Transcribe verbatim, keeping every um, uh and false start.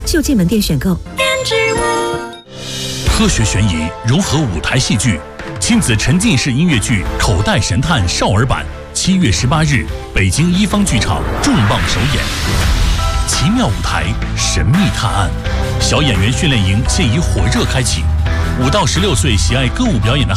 就近门店选购。 科学悬疑融合舞台戏剧，亲子沉浸式音乐剧《口袋神探》少儿版，七月十八日，北京一方剧场重磅首演。奇妙舞台，神秘探案，小演员训练营现已火热开启。五到十六岁喜爱歌舞表演的